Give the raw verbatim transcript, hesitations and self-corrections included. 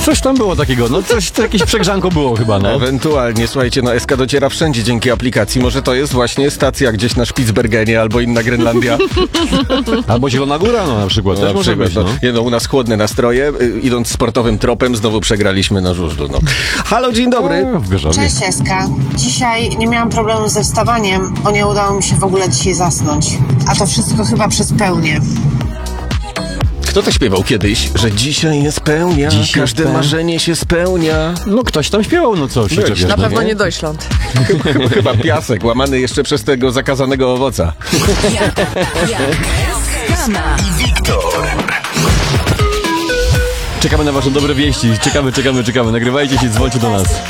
Coś tam było takiego, no coś, to jakieś przegrzanko było chyba, no. Ewentualnie, słuchajcie, no S K dociera wszędzie dzięki aplikacji. Może to jest właśnie stacja gdzieś na Spitsbergenie albo inna Grenlandia. Albo Zielona Góra, no na przykład, No, też może być, no. Nie, no, u nas chłodne nastroje. Y, idąc sportowym tropem, znowu przegraliśmy na żużlu, no. Halo, dzień dobry. E, W Gorzowie. Cześć Eska. Dzisiaj nie miałam problemu ze wstawaniem, bo nie udało mi się w ogóle dzisiaj zasnąć. A to wszystko chyba przez pełnię. Kto to śpiewał kiedyś, że dzisiaj jest pełnia, Dziś każde jest pe- marzenie się spełnia. No ktoś tam śpiewał, no co się Byłeś czepiasz, Na no, pewno nie? nie Deutschland. Chyba, chyba piasek, łamany jeszcze przez tego zakazanego owoca. Czekamy na wasze dobre wieści, czekamy, czekamy, czekamy, nagrywajcie się, dzwońcie do nas.